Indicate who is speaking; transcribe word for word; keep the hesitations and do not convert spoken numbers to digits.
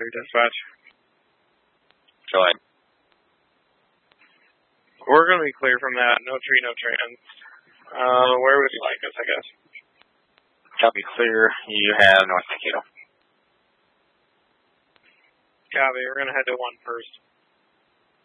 Speaker 1: three dispatch.
Speaker 2: Go ahead.
Speaker 1: We're going to be clear from that. No tree, no trans. Uh, where would you like us, I guess?
Speaker 2: Copy, clear. You have North Mankato.
Speaker 1: Copy. We're going to head to one first.